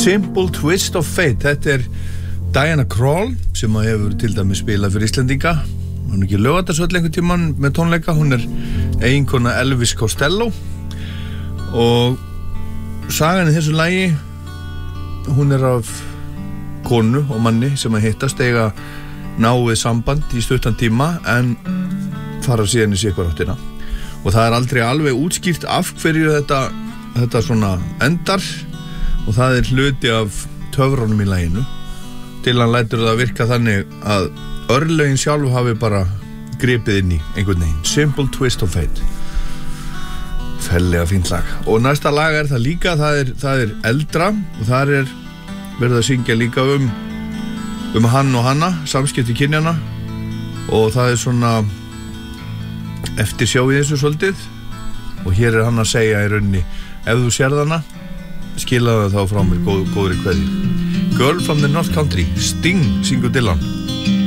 Simple Twist of Fate. Þetta Diana Krall sem hefur til dæmis spilað fyrir Íslendinga. Hún ekki Laugardalsvöll einhvern tímann með tónleika. Hún eiginkona Elvis Costello og sagan í þessu lagi, hún af konu og manni sem hittast, eiga náið samband í stuttan tíma en fara síðan í sitthvora áttina og það aldrei alveg útskýrt af hverju þetta svona endar og það hluti af töfrunum í laginu til hann lætur það virka þannig að örlögin sjálf hafi bara gripið inn í einhvern veginn. Simple Twist of Fate. Fellega fínt lag. Og næsta lag það líka, það eldra og þar verið að syngja líka um hann og hana, samskipti kynjanna og það svona eftir sjá í þessu svolítið og hér hann að segja í rauninni ef þú sérð hana, skilaðu þá frá mér góðri kveðju. Girl from the North Country, Sting syngur Dylan.